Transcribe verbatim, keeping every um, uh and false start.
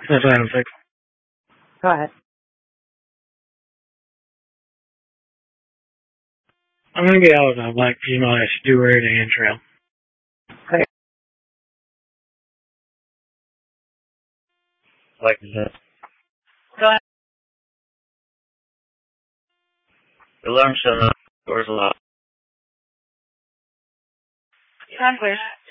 That's what I'm saying. Go ahead. I'm gonna get out of the black female steward and trail. Okay. Like that. Go ahead. The alarm shut off. Doors locked. Sound clear.